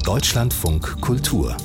Deutschlandfunk Kultur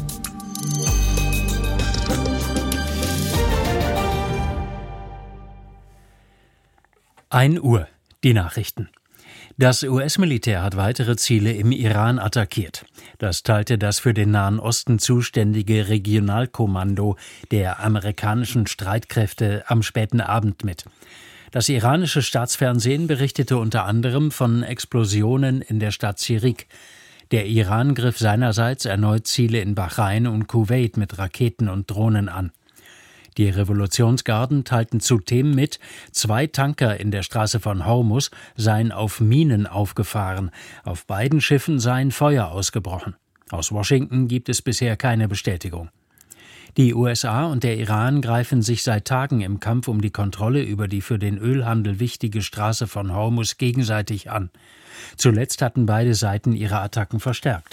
1 Uhr, die Nachrichten. Das US-Militär hat weitere Ziele im Iran attackiert. Das teilte das für den Nahen Osten zuständige Regionalkommando der amerikanischen Streitkräfte am späten Abend mit. Das iranische Staatsfernsehen berichtete unter anderem von Explosionen in der Stadt Sirik. Der Iran griff seinerseits erneut Ziele in Bahrain und Kuwait mit Raketen und Drohnen an. Die Revolutionsgarden teilten zudem mit, 2 Tanker in der Straße von Hormuz seien auf Minen aufgefahren. Auf beiden Schiffen seien Feuer ausgebrochen. Aus Washington gibt es bisher keine Bestätigung. Die USA und der Iran greifen sich seit Tagen im Kampf um die Kontrolle über die für den Ölhandel wichtige Straße von Hormuz gegenseitig an. Zuletzt hatten beide Seiten ihre Attacken verstärkt.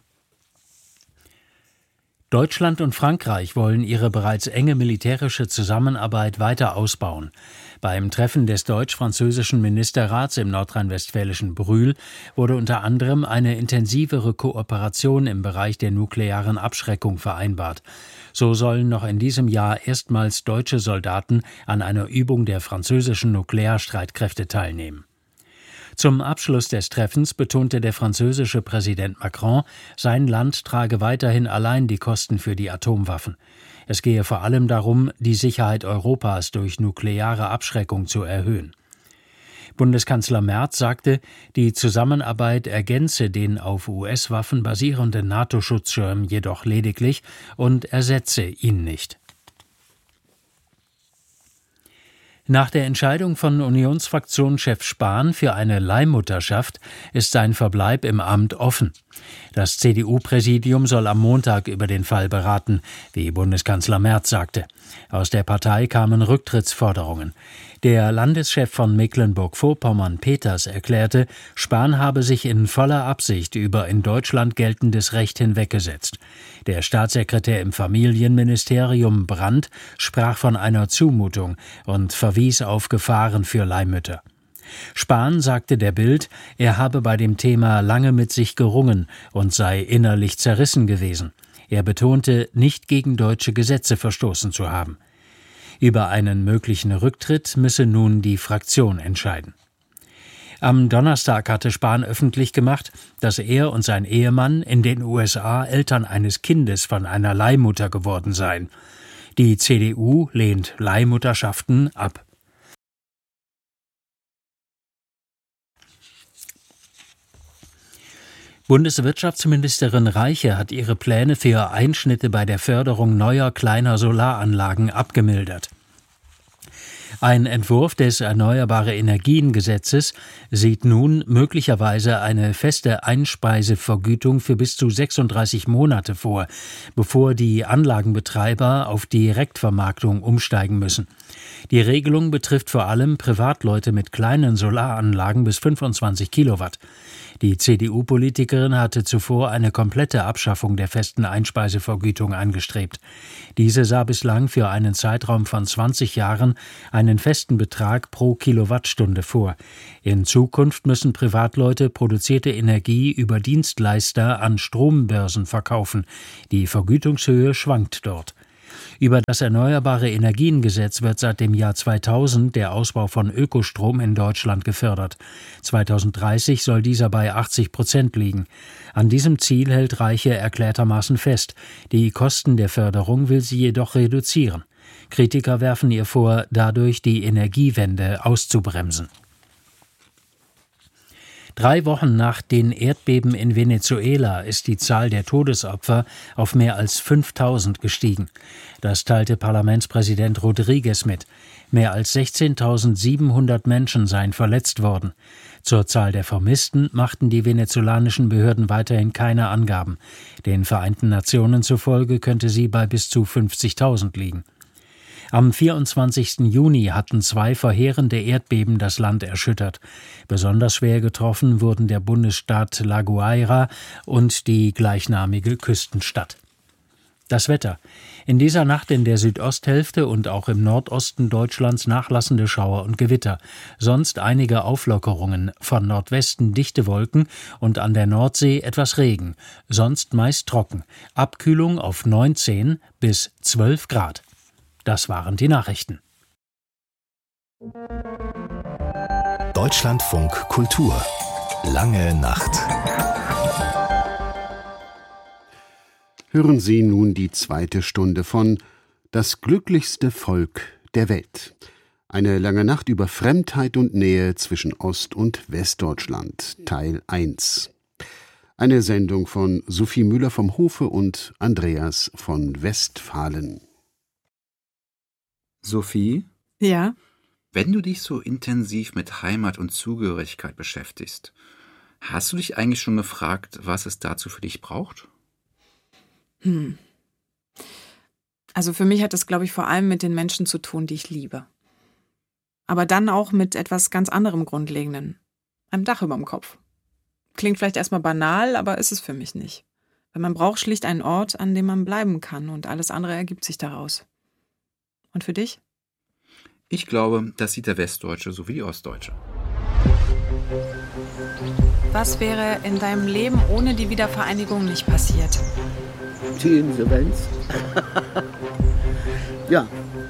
Deutschland und Frankreich wollen ihre bereits enge militärische Zusammenarbeit weiter ausbauen. Beim Treffen des deutsch-französischen Ministerrats im nordrhein-westfälischen Brühl wurde unter anderem eine intensivere Kooperation im Bereich der nuklearen Abschreckung vereinbart. So sollen noch in diesem Jahr erstmals deutsche Soldaten an einer Übung der französischen Nuklearstreitkräfte teilnehmen. Zum Abschluss des Treffens betonte der französische Präsident Macron, sein Land trage weiterhin allein die Kosten für die Atomwaffen. Es gehe vor allem darum, die Sicherheit Europas durch nukleare Abschreckung zu erhöhen. Bundeskanzler Merz sagte, die Zusammenarbeit ergänze den auf US-Waffen basierenden NATO-Schutzschirm jedoch lediglich und ersetze ihn nicht. Nach der Entscheidung von Unionsfraktionschef Spahn für eine Leihmutterschaft ist sein Verbleib im Amt offen. Das CDU-Präsidium soll am Montag über den Fall beraten, wie Bundeskanzler Merz sagte. Aus der Partei kamen Rücktrittsforderungen. Der Landeschef von Mecklenburg-Vorpommern, Peters, erklärte, Spahn habe sich in voller Absicht über in Deutschland geltendes Recht hinweggesetzt. Der Staatssekretär im Familienministerium, Brandt, sprach von einer Zumutung und verwies auf Gefahren für Leihmütter. Spahn sagte der Bild, er habe bei dem Thema lange mit sich gerungen und sei innerlich zerrissen gewesen. Er betonte, nicht gegen deutsche Gesetze verstoßen zu haben. Über einen möglichen Rücktritt müsse nun die Fraktion entscheiden. Am Donnerstag hatte Spahn öffentlich gemacht, dass er und sein Ehemann in den USA Eltern eines Kindes von einer Leihmutter geworden seien. Die CDU lehnt Leihmutterschaften ab. Bundeswirtschaftsministerin Reiche hat ihre Pläne für Einschnitte bei der Förderung neuer kleiner Solaranlagen abgemildert. Ein Entwurf des Erneuerbare-Energien-Gesetzes sieht nun möglicherweise eine feste Einspeisevergütung für bis zu 36 Monate vor, bevor die Anlagenbetreiber auf Direktvermarktung umsteigen müssen. Die Regelung betrifft vor allem Privatleute mit kleinen Solaranlagen bis 25 Kilowatt. Die CDU-Politikerin hatte zuvor eine komplette Abschaffung der festen Einspeisevergütung angestrebt. Diese sah bislang für einen Zeitraum von 20 Jahren einen festen Betrag pro Kilowattstunde vor. In Zukunft müssen Privatleute produzierte Energie über Dienstleister an Strombörsen verkaufen. Die Vergütungshöhe schwankt dort. Über das Erneuerbare-Energien-Gesetz wird seit dem Jahr 2000 der Ausbau von Ökostrom in Deutschland gefördert. 2030 soll dieser bei 80% liegen. An diesem Ziel hält Reiche erklärtermaßen fest. Die Kosten der Förderung will sie jedoch reduzieren. Kritiker werfen ihr vor, dadurch die Energiewende auszubremsen. 3 Wochen nach den Erdbeben in Venezuela ist die Zahl der Todesopfer auf mehr als 5.000 gestiegen. Das teilte Parlamentspräsident Rodriguez mit. Mehr als 16.700 Menschen seien verletzt worden. Zur Zahl der Vermissten machten die venezolanischen Behörden weiterhin keine Angaben. Den Vereinten Nationen zufolge könnte sie bei bis zu 50.000 liegen. Am 24. Juni hatten 2 verheerende Erdbeben das Land erschüttert. Besonders schwer getroffen wurden der Bundesstaat La Guaira und die gleichnamige Küstenstadt. Das Wetter. In dieser Nacht in der Südosthälfte und auch im Nordosten Deutschlands nachlassende Schauer und Gewitter. Sonst einige Auflockerungen. Von Nordwesten dichte Wolken und an der Nordsee etwas Regen. Sonst meist trocken. Abkühlung auf 19 bis 12 Grad. Das waren die Nachrichten. Deutschlandfunk Kultur. Lange Nacht. Hören Sie nun die zweite Stunde von Das glücklichste Volk der Welt. Eine lange Nacht über Fremdheit und Nähe zwischen Ost- und Westdeutschland, Teil 1. Eine Sendung von Sophie Müller vom Hofe und Andreas von Westfalen. Sophie? Ja? Wenn du dich so intensiv mit Heimat und Zugehörigkeit beschäftigst, hast du dich eigentlich schon gefragt, was es dazu für dich braucht? Also für mich hat es, glaube ich, vor allem mit den Menschen zu tun, die ich liebe. Aber dann auch mit etwas ganz anderem Grundlegenden. Einem Dach überm Kopf. Klingt vielleicht erstmal banal, aber ist es für mich nicht. Weil man braucht schlicht einen Ort, an dem man bleiben kann und alles andere ergibt sich daraus. Und für dich? Ich glaube, das sieht der Westdeutsche so wie die Ostdeutsche. Was wäre in deinem Leben ohne die Wiedervereinigung nicht passiert? Die Insolvenz. Ja.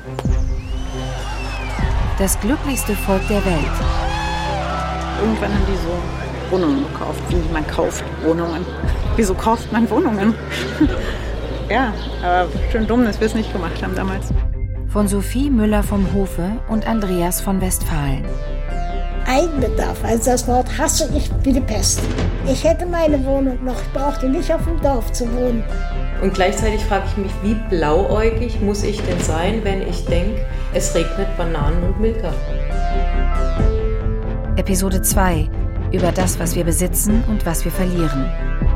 Das glücklichste Volk der Welt. Irgendwann haben die so Wohnungen gekauft. Man kauft Wohnungen. Wieso kauft man Wohnungen? Ja, aber schön dumm, dass wir es nicht gemacht haben damals. Von Sophie Müller vom Hofe und Andreas von Westfalen. Eigenbedarf, also das Wort hasse ich wie die Pest. Ich hätte meine Wohnung noch, ich brauchte nicht auf dem Dorf zu wohnen. Und gleichzeitig frage ich mich, wie blauäugig muss ich denn sein, wenn ich denke, es regnet Bananen und Milka. Episode 2. Über das, was wir besitzen und was wir verlieren.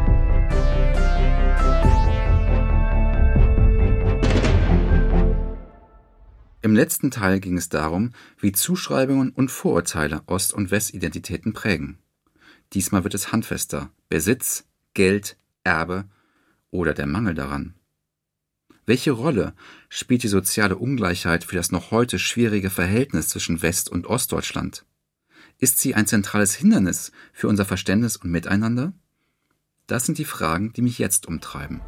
Im letzten Teil ging es darum, wie Zuschreibungen und Vorurteile Ost- und Westidentitäten prägen. Diesmal wird es handfester: Besitz, Geld, Erbe oder der Mangel daran. Welche Rolle spielt die soziale Ungleichheit für das noch heute schwierige Verhältnis zwischen West- und Ostdeutschland? Ist sie ein zentrales Hindernis für unser Verständnis und Miteinander? Das sind die Fragen, die mich jetzt umtreiben.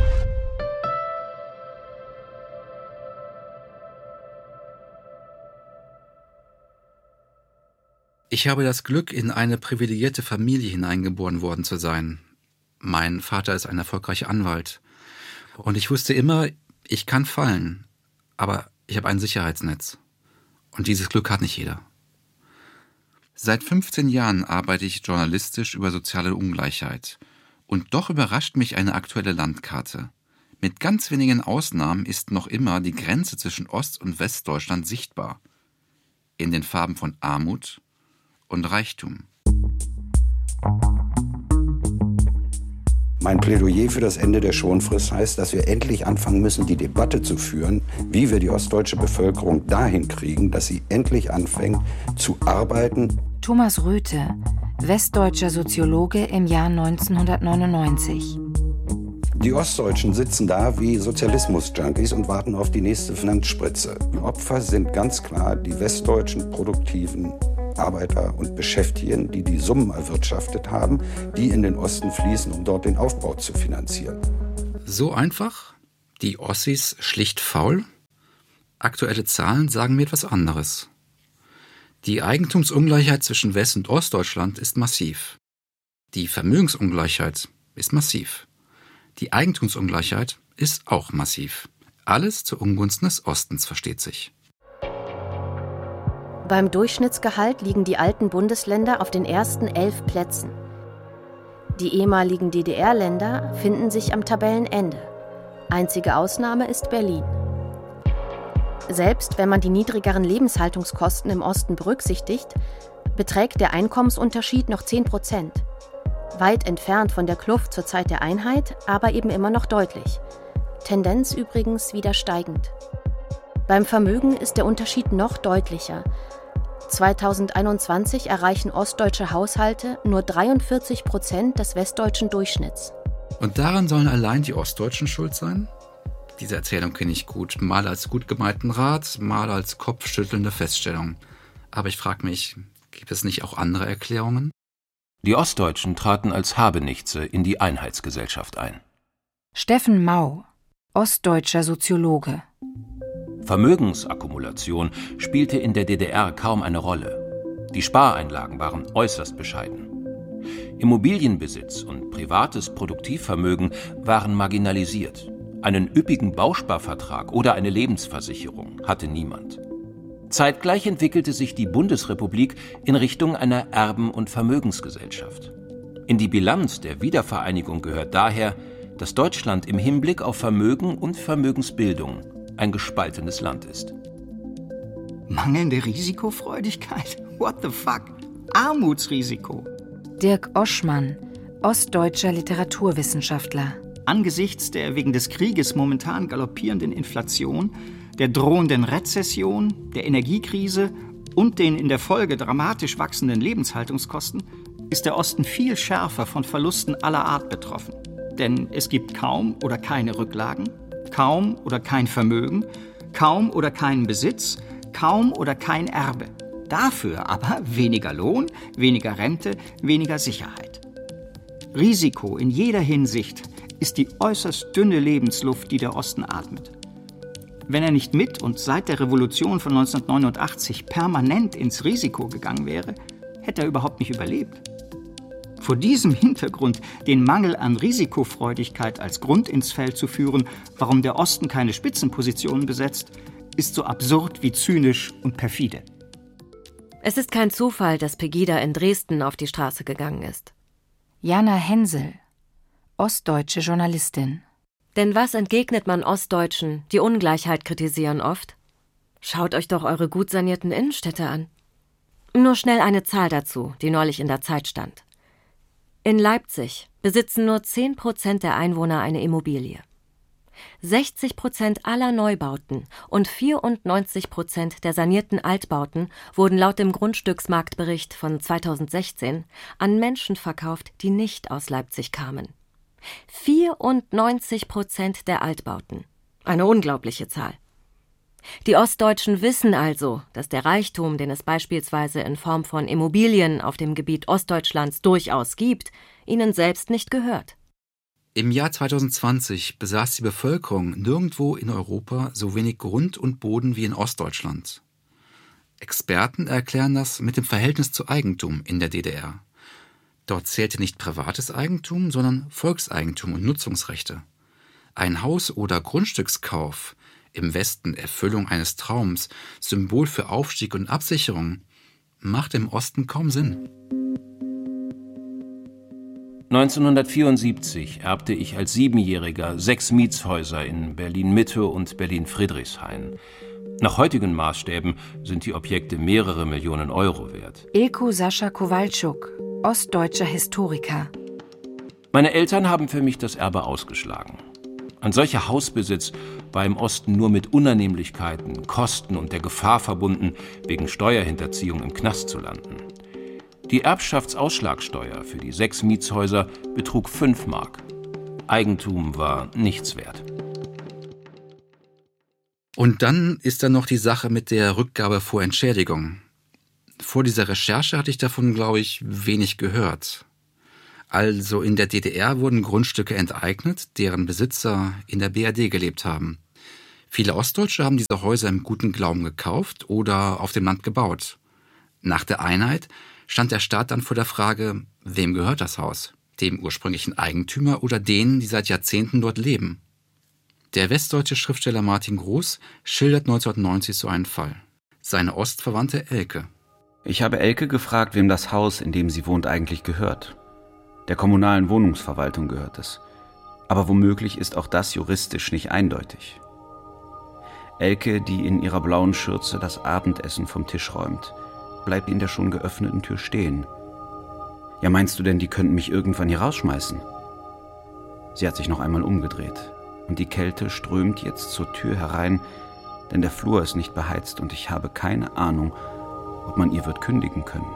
Ich habe das Glück, in eine privilegierte Familie hineingeboren worden zu sein. Mein Vater ist ein erfolgreicher Anwalt. Und ich wusste immer, ich kann fallen, aber ich habe ein Sicherheitsnetz. Und dieses Glück hat nicht jeder. Seit 15 Jahren arbeite ich journalistisch über soziale Ungleichheit. Und doch überrascht mich eine aktuelle Landkarte. Mit ganz wenigen Ausnahmen ist noch immer die Grenze zwischen Ost- und Westdeutschland sichtbar. In den Farben von Armut und Reichtum. Mein Plädoyer für das Ende der Schonfrist heißt, dass wir endlich anfangen müssen, die Debatte zu führen, wie wir die ostdeutsche Bevölkerung dahin kriegen, dass sie endlich anfängt zu arbeiten. Thomas Röthe, westdeutscher Soziologe im Jahr 1999. Die Ostdeutschen sitzen da wie Sozialismus-Junkies und warten auf die nächste Finanzspritze. Die Opfer sind ganz klar die westdeutschen produktiven Arbeiter und Beschäftigten, die die Summen erwirtschaftet haben, die in den Osten fließen, um dort den Aufbau zu finanzieren. So einfach? Die Ossis schlicht faul? Aktuelle Zahlen sagen mir etwas anderes. Die Eigentumsungleichheit zwischen West- und Ostdeutschland ist massiv. Die Vermögensungleichheit ist massiv. Die Eigentumsungleichheit ist auch massiv. Alles zu Ungunsten des Ostens, versteht sich. Beim Durchschnittsgehalt liegen die alten Bundesländer auf den ersten 11 Plätzen. Die ehemaligen DDR-Länder finden sich am Tabellenende. Einzige Ausnahme ist Berlin. Selbst wenn man die niedrigeren Lebenshaltungskosten im Osten berücksichtigt, beträgt der Einkommensunterschied noch 10%. Weit entfernt von der Kluft zur Zeit der Einheit, aber eben immer noch deutlich. Tendenz übrigens wieder steigend. Beim Vermögen ist der Unterschied noch deutlicher. 2021 erreichen ostdeutsche Haushalte nur 43% des westdeutschen Durchschnitts. Und daran sollen allein die Ostdeutschen schuld sein? Diese Erzählung kenne ich gut, mal als gut gemeinten Rat, mal als kopfschüttelnde Feststellung. Aber ich frage mich, gibt es nicht auch andere Erklärungen? Die Ostdeutschen traten als Habenichtse in die Einheitsgesellschaft ein. Steffen Mau, ostdeutscher Soziologe. Vermögensakkumulation spielte in der DDR kaum eine Rolle. Die Spareinlagen waren äußerst bescheiden. Immobilienbesitz und privates Produktivvermögen waren marginalisiert. Einen üppigen Bausparvertrag oder eine Lebensversicherung hatte niemand. Zeitgleich entwickelte sich die Bundesrepublik in Richtung einer Erben- und Vermögensgesellschaft. In die Bilanz der Wiedervereinigung gehört daher, dass Deutschland im Hinblick auf Vermögen und Vermögensbildung ein gespaltenes Land ist. Mangelnde Risikofreudigkeit? What the fuck? Armutsrisiko. Dirk Oschmann, ostdeutscher Literaturwissenschaftler. Angesichts der wegen des Krieges momentan galoppierenden Inflation, der drohenden Rezession, der Energiekrise und den in der Folge dramatisch wachsenden Lebenshaltungskosten ist der Osten viel schärfer von Verlusten aller Art betroffen. Denn es gibt kaum oder keine Rücklagen, kaum oder kein Vermögen, kaum oder keinen Besitz, kaum oder kein Erbe. Dafür aber weniger Lohn, weniger Rente, weniger Sicherheit. Risiko in jeder Hinsicht ist die äußerst dünne Lebensluft, die der Osten atmet. Wenn er nicht mit und seit der Revolution von 1989 permanent ins Risiko gegangen wäre, hätte er überhaupt nicht überlebt. Vor diesem Hintergrund den Mangel an Risikofreudigkeit als Grund ins Feld zu führen, warum der Osten keine Spitzenpositionen besetzt, ist so absurd wie zynisch und perfide. Es ist kein Zufall, dass Pegida in Dresden auf die Straße gegangen ist. Jana Hensel, ostdeutsche Journalistin. Denn was entgegnet man Ostdeutschen, die Ungleichheit kritisieren oft? Schaut euch doch eure gut sanierten Innenstädte an. Nur schnell eine Zahl dazu, die neulich in der Zeit stand. In Leipzig besitzen nur 10% der Einwohner eine Immobilie. 60% aller Neubauten und 94% der sanierten Altbauten wurden laut dem Grundstücksmarktbericht von 2016 an Menschen verkauft, die nicht aus Leipzig kamen. 94% der Altbauten. Eine unglaubliche Zahl. Die Ostdeutschen wissen also, dass der Reichtum, den es beispielsweise in Form von Immobilien auf dem Gebiet Ostdeutschlands durchaus gibt, ihnen selbst nicht gehört. Im Jahr 2020 besaß die Bevölkerung nirgendwo in Europa so wenig Grund und Boden wie in Ostdeutschland. Experten erklären das mit dem Verhältnis zu Eigentum in der DDR. Dort zählte nicht privates Eigentum, sondern Volkseigentum und Nutzungsrechte. Ein Haus- oder Grundstückskauf, im Westen Erfüllung eines Traums, Symbol für Aufstieg und Absicherung, macht im Osten kaum Sinn. 1974 erbte ich als 7-Jähriger 6 Mietshäuser in Berlin-Mitte und Berlin-Friedrichshain. Nach heutigen Maßstäben sind die Objekte mehrere Millionen Euro wert. Ilko Sascha Kowalczuk, ostdeutscher Historiker. Meine Eltern haben für mich das Erbe ausgeschlagen. Ein solcher Hausbesitz war im Osten nur mit Unannehmlichkeiten, Kosten und der Gefahr verbunden, wegen Steuerhinterziehung im Knast zu landen. Die Erbschaftsausschlagsteuer für die 6 Mietshäuser betrug 5 Mark. Eigentum war nichts wert. Und dann ist da noch die Sache mit der Rückgabe vor Entschädigung. Vor dieser Recherche hatte ich davon, glaube ich, wenig gehört. Also in der DDR wurden Grundstücke enteignet, deren Besitzer in der BRD gelebt haben. Viele Ostdeutsche haben diese Häuser im guten Glauben gekauft oder auf dem Land gebaut. Nach der Einheit stand der Staat dann vor der Frage, wem gehört das Haus? Dem ursprünglichen Eigentümer oder denen, die seit Jahrzehnten dort leben? Der westdeutsche Schriftsteller Martin Groß schildert 1990 so einen Fall. Seine Ostverwandte Elke. Ich habe Elke gefragt, wem das Haus, in dem sie wohnt, eigentlich gehört. Der kommunalen Wohnungsverwaltung gehört es. Aber womöglich ist auch das juristisch nicht eindeutig. Elke, die in ihrer blauen Schürze das Abendessen vom Tisch räumt, bleibt in der schon geöffneten Tür stehen. Ja, meinst du denn, die könnten mich irgendwann hier rausschmeißen? Sie hat sich noch einmal umgedreht und die Kälte strömt jetzt zur Tür herein, denn der Flur ist nicht beheizt und ich habe keine Ahnung, ob man ihr wird kündigen können.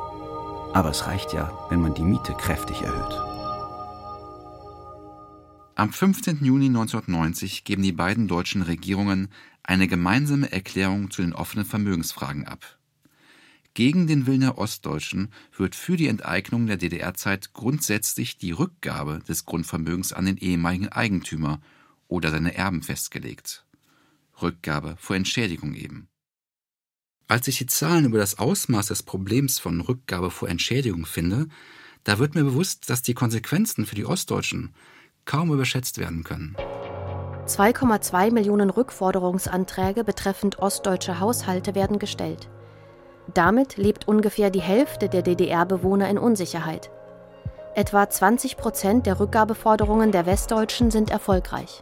Aber es reicht ja, wenn man die Miete kräftig erhöht. Am 15. Juni 1990 geben die beiden deutschen Regierungen eine gemeinsame Erklärung zu den offenen Vermögensfragen ab. Gegen den Willen der Ostdeutschen wird für die Enteignung der DDR-Zeit grundsätzlich die Rückgabe des Grundvermögens an den ehemaligen Eigentümer oder seine Erben festgelegt. Rückgabe vor Entschädigung eben. Als ich die Zahlen über das Ausmaß des Problems von Rückgabe vor Entschädigung finde, da wird mir bewusst, dass die Konsequenzen für die Ostdeutschen kaum überschätzt werden können. 2,2 Millionen Rückforderungsanträge betreffend ostdeutsche Haushalte werden gestellt. Damit lebt ungefähr die Hälfte der DDR-Bewohner in Unsicherheit. Etwa 20% der Rückgabeforderungen der Westdeutschen sind erfolgreich.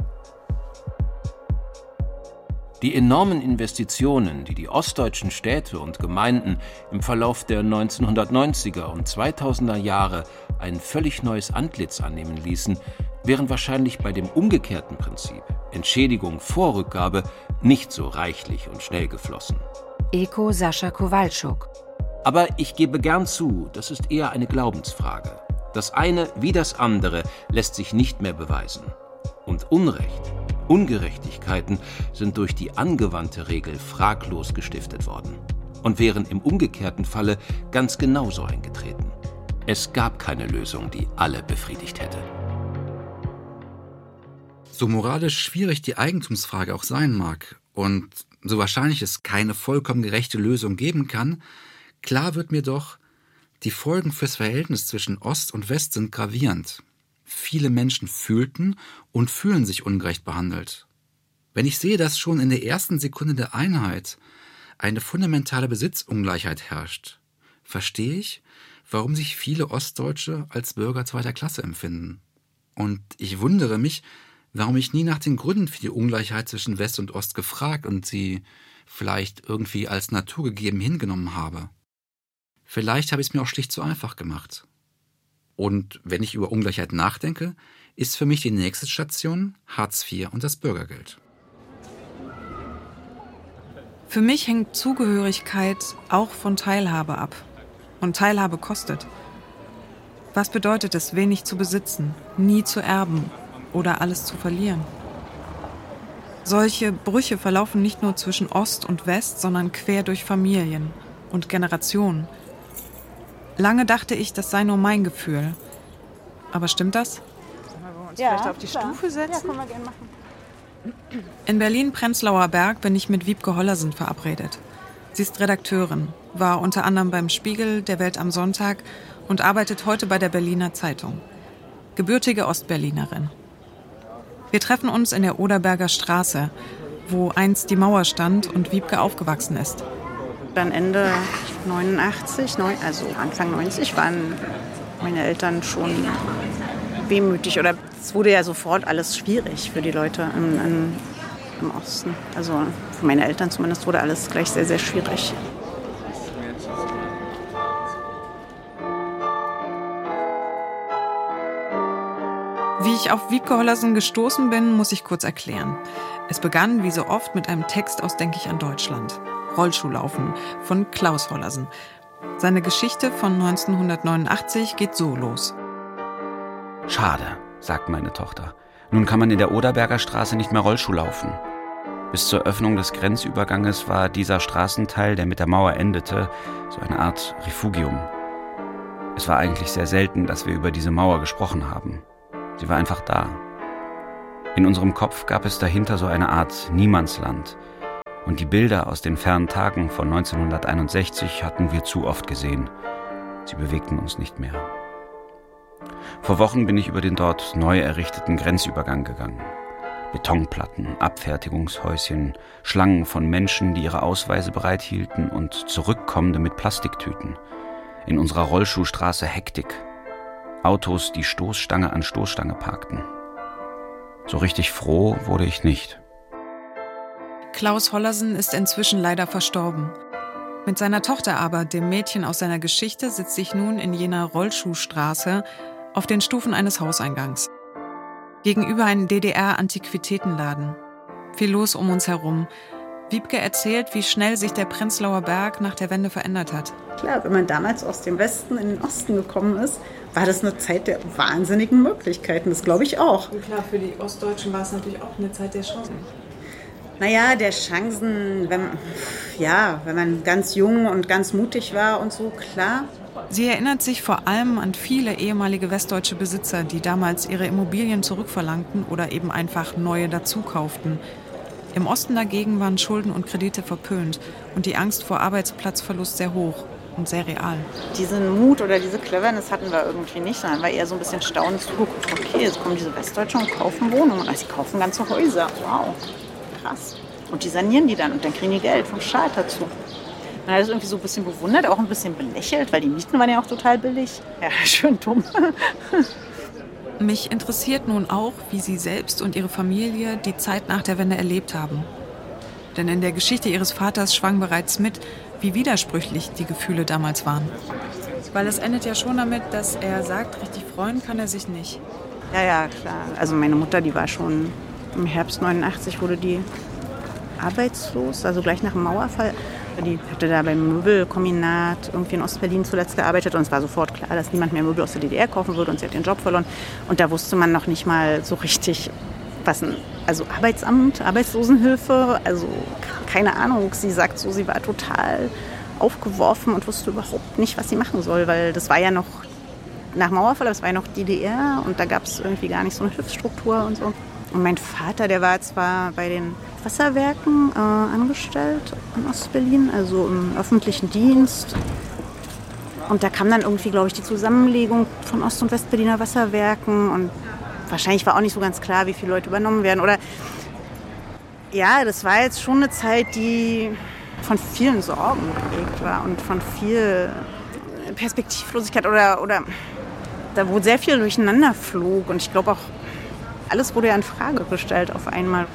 Die enormen Investitionen, die die ostdeutschen Städte und Gemeinden im Verlauf der 1990er und 2000er Jahre ein völlig neues Antlitz annehmen ließen, wären wahrscheinlich bei dem umgekehrten Prinzip, Entschädigung vor Rückgabe, nicht so reichlich und schnell geflossen. Eko Sascha Kowalczuk. Aber ich gebe gern zu, das ist eher eine Glaubensfrage. Das eine wie das andere lässt sich nicht mehr beweisen. Und Unrecht, Ungerechtigkeiten sind durch die angewandte Regel fraglos gestiftet worden und wären im umgekehrten Falle ganz genauso eingetreten. Es gab keine Lösung, die alle befriedigt hätte. So moralisch schwierig die Eigentumsfrage auch sein mag und so wahrscheinlich es keine vollkommen gerechte Lösung geben kann, klar wird mir doch, die Folgen fürs Verhältnis zwischen Ost und West sind gravierend. Viele Menschen fühlten und fühlen sich ungerecht behandelt. Wenn ich sehe, dass schon in der ersten Sekunde der Einheit eine fundamentale Besitzungleichheit herrscht, verstehe ich, warum sich viele Ostdeutsche als Bürger zweiter Klasse empfinden. Und ich wundere mich, warum ich nie nach den Gründen für die Ungleichheit zwischen West und Ost gefragt und sie vielleicht irgendwie als naturgegeben hingenommen habe. Vielleicht habe ich es mir auch schlicht zu einfach gemacht. Und wenn ich über Ungleichheit nachdenke, ist für mich die nächste Station Hartz IV und das Bürgergeld. Für mich hängt Zugehörigkeit auch von Teilhabe ab. Und Teilhabe kostet. Was bedeutet es, wenig zu besitzen, nie zu erben oder alles zu verlieren? Solche Brüche verlaufen nicht nur zwischen Ost und West, sondern quer durch Familien und Generationen. Lange dachte ich, das sei nur mein Gefühl. Aber stimmt das? Sollen wir uns vielleicht auf die Stufe setzen? Ja, können wir gerne machen. In Berlin-Prenzlauer Berg bin ich mit Wiebke Hollersen verabredet. Sie ist Redakteurin, war unter anderem beim Spiegel, der Welt am Sonntag und arbeitet heute bei der Berliner Zeitung. Gebürtige Ostberlinerin. Wir treffen uns in der Oderberger Straße, wo einst die Mauer stand und Wiebke aufgewachsen ist. Dann Ende 89, also Anfang 90 waren meine Eltern schon wehmütig. Oder es wurde ja sofort alles schwierig für die Leute im Osten. Also für meine Eltern zumindest wurde alles gleich sehr, sehr schwierig. Wie ich auf Wiebke Hollersen gestoßen bin, muss ich kurz erklären. Es begann, wie so oft, mit einem Text aus Denk ich an Deutschland. Rollschuhlaufen von Klaus Hollersen. Seine Geschichte von 1989 geht so los. Schade, sagt meine Tochter. Nun kann man in der Oderberger Straße nicht mehr Rollschuh laufen. Bis zur Öffnung des Grenzüberganges war dieser Straßenteil, der mit der Mauer endete, so eine Art Refugium. Es war eigentlich sehr selten, dass wir über diese Mauer gesprochen haben. Sie war einfach da. In unserem Kopf gab es dahinter so eine Art Niemandsland. Und die Bilder aus den fernen Tagen von 1961 hatten wir zu oft gesehen. Sie bewegten uns nicht mehr. Vor Wochen bin ich über den dort neu errichteten Grenzübergang gegangen. Betonplatten, Abfertigungshäuschen, Schlangen von Menschen, die ihre Ausweise bereithielten und Zurückkommende mit Plastiktüten. In unserer Rollschuhstraße Hektik. Autos, die Stoßstange an Stoßstange parkten. So richtig froh wurde ich nicht. Klaus Hollersen ist inzwischen leider verstorben. Mit seiner Tochter aber, dem Mädchen aus seiner Geschichte, sitze ich nun in jener Rollschuhstraße auf den Stufen eines Hauseingangs. Gegenüber einem DDR-Antiquitätenladen. Viel los um uns herum. Wiebke erzählt, wie schnell sich der Prenzlauer Berg nach der Wende verändert hat. Klar, wenn man damals aus dem Westen in den Osten gekommen ist, war das eine Zeit der wahnsinnigen Möglichkeiten. Das glaube ich auch. Und klar, für die Ostdeutschen war es natürlich auch eine Zeit der Chancen. Naja, der Chancen, wenn man ganz jung und ganz mutig war und so, klar. Sie erinnert sich vor allem an viele ehemalige westdeutsche Besitzer, die damals ihre Immobilien zurückverlangten oder eben einfach neue dazukauften. Im Osten dagegen waren Schulden und Kredite verpönt und die Angst vor Arbeitsplatzverlust sehr hoch und sehr real. Diesen Mut oder diese Cleverness hatten wir irgendwie nicht, sondern war eher so ein bisschen staunend zugeguckt. Okay, jetzt kommen diese Westdeutschen und kaufen Wohnungen. Also sie kaufen ganze Häuser. Wow, krass. Und die sanieren die dann und dann kriegen die Geld vom Staat dazu. Man hat das irgendwie so ein bisschen bewundert, auch ein bisschen belächelt, weil die Mieten waren ja auch total billig. Ja, schön dumm. Mich interessiert nun auch, wie Sie selbst und Ihre Familie die Zeit nach der Wende erlebt haben. Denn in der Geschichte Ihres Vaters schwang bereits mit, wie widersprüchlich die Gefühle damals waren. Weil es endet ja schon damit, dass er sagt, richtig freuen kann er sich nicht. Ja, klar. Also meine Mutter, die war schon im Herbst 89, wurde die arbeitslos, also gleich nach dem Mauerfall. Die hatte da beim Möbelkombinat irgendwie in Ostberlin zuletzt gearbeitet und es war sofort klar, dass niemand mehr Möbel aus der DDR kaufen würde und sie hat den Job verloren. Und da wusste man noch nicht mal so richtig, also Arbeitsamt, Arbeitslosenhilfe, also keine Ahnung. Sie sagt so, sie war total aufgeworfen und wusste überhaupt nicht, was sie machen soll, weil das war ja noch nach Mauerfall, das war ja noch DDR und da gab es irgendwie gar nicht so eine Hilfsstruktur und so. Und mein Vater, der war zwar bei den Wasserwerken angestellt in Ostberlin, also im öffentlichen Dienst. Und da kam dann irgendwie, glaube ich, die Zusammenlegung von Ost- und Westberliner Wasserwerken. Und wahrscheinlich war auch nicht so ganz klar, wie viele Leute übernommen werden. Oder ja, das war jetzt schon eine Zeit, die von vielen Sorgen geprägt war und von viel Perspektivlosigkeit oder da wo sehr viel durcheinander flog. Und ich glaube auch, alles wurde ja in Frage gestellt auf einmal.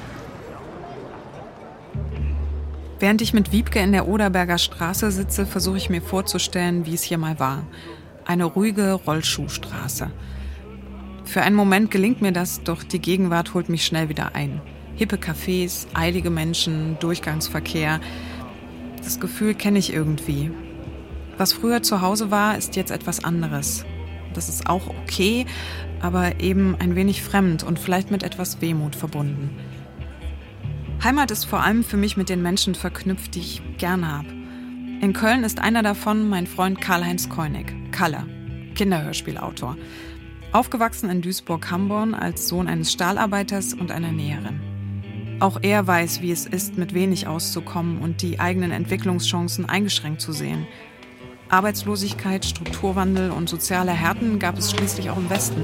Während ich mit Wiebke in der Oderberger Straße sitze, versuche ich mir vorzustellen, wie es hier mal war. Eine ruhige Rollschuhstraße. Für einen Moment gelingt mir das, doch die Gegenwart holt mich schnell wieder ein. Hippe Cafés, eilige Menschen, Durchgangsverkehr. Das Gefühl kenne ich irgendwie. Was früher zu Hause war, ist jetzt etwas anderes. Das ist auch okay, aber eben ein wenig fremd und vielleicht mit etwas Wehmut verbunden. Heimat ist vor allem für mich mit den Menschen verknüpft, die ich gern habe. In Köln ist einer davon mein Freund Karl-Heinz Koenig, Kalle, Kinderhörspielautor. Aufgewachsen in Duisburg-Hamborn als Sohn eines Stahlarbeiters und einer Näherin. Auch er weiß, wie es ist, mit wenig auszukommen und die eigenen Entwicklungschancen eingeschränkt zu sehen. Arbeitslosigkeit, Strukturwandel und soziale Härten gab es schließlich auch im Westen.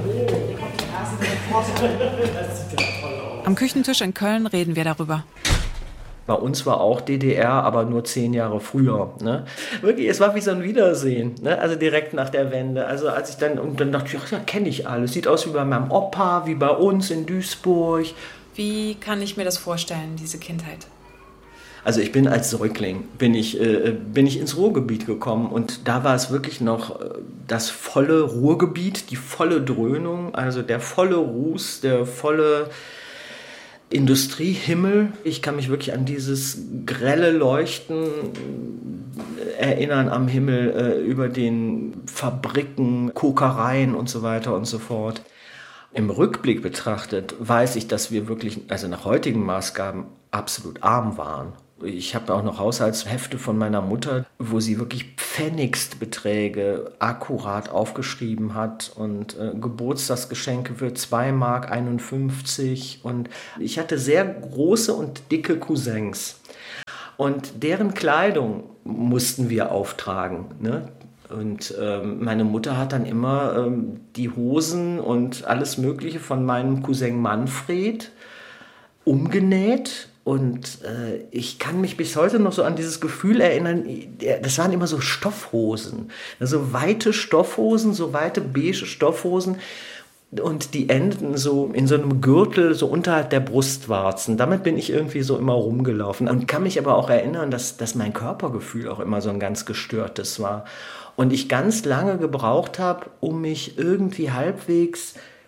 Am Küchentisch in Köln reden wir darüber. Bei uns war auch DDR, aber nur 10 Jahre früher. Ne? Wirklich, es war wie so ein Wiedersehen, ne? Also direkt nach der Wende. Also als ich dann dachte ich, ach, ja, kenne ich alles. Sieht aus wie bei meinem Opa, wie bei uns in Duisburg. Wie kann ich mir das vorstellen, diese Kindheit? Also ich bin als Säugling, bin ich ins Ruhrgebiet gekommen und da war es wirklich noch das volle Ruhrgebiet, die volle Dröhnung, also der volle Ruß, der volle Industriehimmel. Ich kann mich wirklich an dieses grelle Leuchten erinnern am Himmel über den Fabriken, Kokereien und so weiter und so fort. Im Rückblick betrachtet weiß ich, dass wir wirklich, also nach heutigen Maßgaben, absolut arm waren. Ich habe auch noch Haushaltshefte von meiner Mutter, wo sie wirklich Pfennigstbeträge akkurat aufgeschrieben hat und Geburtstagsgeschenke für 2,51 Mark. Und ich hatte sehr große und dicke Cousins. Und deren Kleidung mussten wir auftragen, ne? Und meine Mutter hat dann immer die Hosen und alles Mögliche von meinem Cousin Manfred umgenäht. Und ich kann mich bis heute noch so an dieses Gefühl erinnern, das waren immer so Stoffhosen, so weite Stoffhosen, so weite beige Stoffhosen und die endeten so in so einem Gürtel, so unterhalb der Brustwarzen. Damit bin ich irgendwie so immer rumgelaufen und kann mich aber auch erinnern, dass mein Körpergefühl auch immer so ein ganz gestörtes war. Und ich ganz lange gebraucht habe, um mich irgendwie halbwegs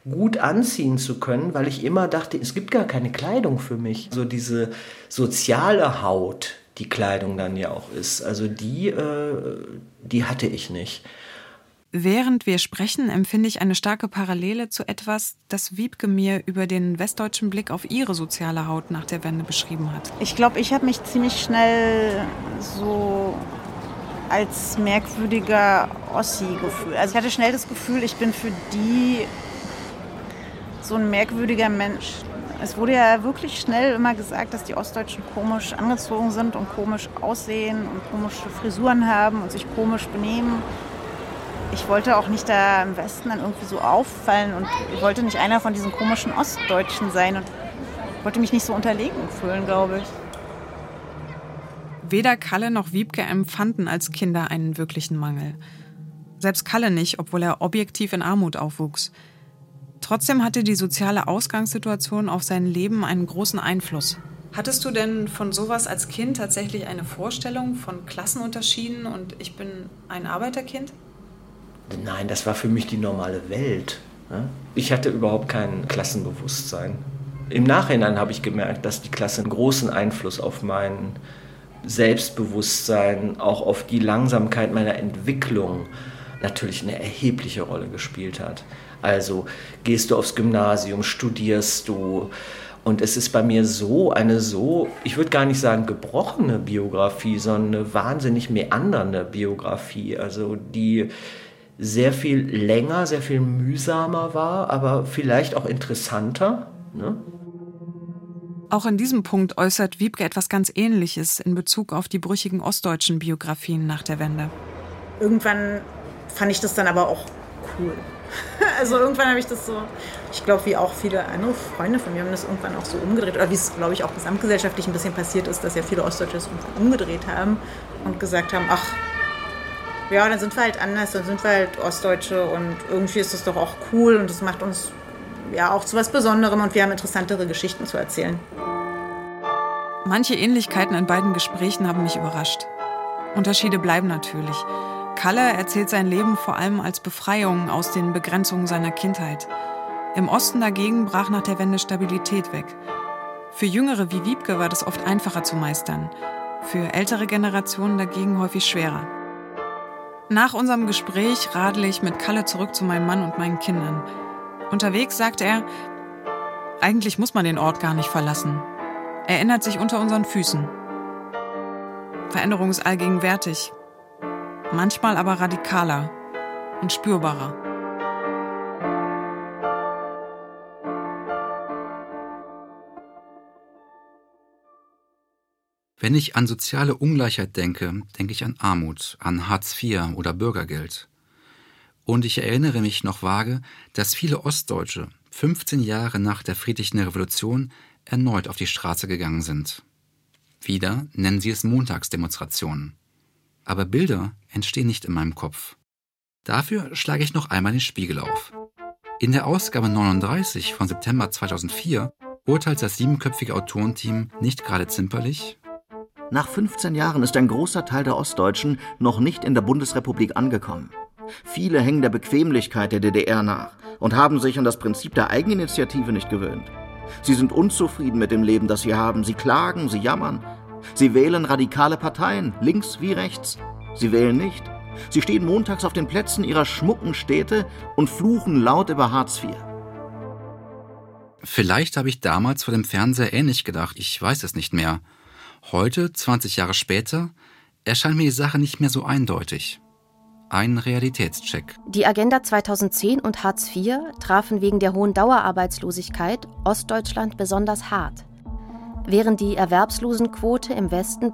gut anziehen zu können, weil ich immer dachte, es gibt gar keine Kleidung für mich. So diese soziale Haut, die Kleidung dann ja auch ist, also die hatte ich nicht. Während wir sprechen, empfinde ich eine starke Parallele zu etwas, das Wiebke mir über den westdeutschen Blick auf ihre soziale Haut nach der Wende beschrieben hat. Ich glaube, ich habe mich ziemlich schnell so als merkwürdiger Ossi gefühlt. Also ich hatte schnell das Gefühl, ich bin für die so ein merkwürdiger Mensch. Es wurde ja wirklich schnell immer gesagt, dass die Ostdeutschen komisch angezogen sind und komisch aussehen und komische Frisuren haben und sich komisch benehmen. Ich wollte auch nicht da im Westen dann irgendwie so auffallen und ich wollte nicht einer von diesen komischen Ostdeutschen sein und wollte mich nicht so unterlegen fühlen, glaube ich. Weder Kalle noch Wiebke empfanden als Kinder einen wirklichen Mangel. Selbst Kalle nicht, obwohl er objektiv in Armut aufwuchs. Trotzdem hatte die soziale Ausgangssituation auf sein Leben einen großen Einfluss. Hattest du denn von sowas als Kind tatsächlich eine Vorstellung von Klassenunterschieden und ich bin ein Arbeiterkind? Nein, das war für mich die normale Welt. Ich hatte überhaupt kein Klassenbewusstsein. Im Nachhinein habe ich gemerkt, dass die Klasse einen großen Einfluss auf mein Selbstbewusstsein, auch auf die Langsamkeit meiner Entwicklung natürlich eine erhebliche Rolle gespielt hat. Also gehst du aufs Gymnasium, studierst du und es ist bei mir ich würde gar nicht sagen gebrochene Biografie, sondern eine wahnsinnig meandernde Biografie, also die sehr viel länger, sehr viel mühsamer war, aber vielleicht auch interessanter, ne? Auch in diesem Punkt äußert Wiebke etwas ganz Ähnliches in Bezug auf die brüchigen ostdeutschen Biografien nach der Wende. Irgendwann fand ich das dann aber auch cool. Also irgendwann habe ich das so, ich glaube, wie auch viele andere Freunde von mir haben das irgendwann auch so umgedreht. Oder wie es, glaube ich, auch gesamtgesellschaftlich ein bisschen passiert ist, dass ja viele Ostdeutsche das umgedreht haben und gesagt haben, ach, ja, dann sind wir halt anders, dann sind wir halt Ostdeutsche und irgendwie ist das doch auch cool und das macht uns ja auch zu was Besonderem und wir haben interessantere Geschichten zu erzählen. Manche Ähnlichkeiten in beiden Gesprächen haben mich überrascht. Unterschiede bleiben natürlich. Kalle erzählt sein Leben vor allem als Befreiung aus den Begrenzungen seiner Kindheit. Im Osten dagegen brach nach der Wende Stabilität weg. Für Jüngere wie Wiebke war das oft einfacher zu meistern. Für ältere Generationen dagegen häufig schwerer. Nach unserem Gespräch radle ich mit Kalle zurück zu meinem Mann und meinen Kindern. Unterwegs sagt er, eigentlich muss man den Ort gar nicht verlassen. Er ändert sich unter unseren Füßen. Veränderung ist allgegenwärtig, manchmal aber radikaler und spürbarer. Wenn ich an soziale Ungleichheit denke, denke ich an Armut, an Hartz IV oder Bürgergeld. Und ich erinnere mich noch vage, dass viele Ostdeutsche 15 Jahre nach der friedlichen Revolution erneut auf die Straße gegangen sind. Wieder nennen sie es Montagsdemonstrationen. Aber Bilder entstehen nicht in meinem Kopf. Dafür schlage ich noch einmal den Spiegel auf. In der Ausgabe 39 von September 2004 urteilt das 7-köpfige Autorenteam nicht gerade zimperlich: Nach 15 Jahren ist ein großer Teil der Ostdeutschen noch nicht in der Bundesrepublik angekommen. Viele hängen der Bequemlichkeit der DDR nach und haben sich an das Prinzip der Eigeninitiative nicht gewöhnt. Sie sind unzufrieden mit dem Leben, das sie haben. Sie klagen, sie jammern. Sie wählen radikale Parteien, links wie rechts. Sie wählen nicht. Sie stehen montags auf den Plätzen ihrer schmucken Städte und fluchen laut über Hartz IV. Vielleicht habe ich damals vor dem Fernseher ähnlich gedacht, ich weiß es nicht mehr. Heute, 20 Jahre später, erscheint mir die Sache nicht mehr so eindeutig. Ein Realitätscheck. Die Agenda 2010 und Hartz IV trafen wegen der hohen Dauerarbeitslosigkeit Ostdeutschland besonders hart. Während die Erwerbslosenquote im Westen